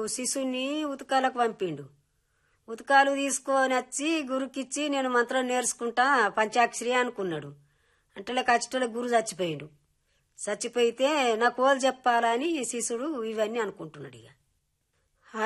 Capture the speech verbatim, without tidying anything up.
శిశుని ఉతకాలకు పంపిండు. ఉతకాలు తీసుకొని వచ్చి గురుకిచ్చి నేను మంత్రం నేర్చుకుంటా పంచాక్షరి అనుకున్నాడు. అంటలే కచ్చటల గురు చచ్చిపోయిండు. చచ్చిపోయితే నాకు ఓలు చెప్పాలని శిశుడు ఇవన్నీ అనుకుంటున్నాడు. ఇక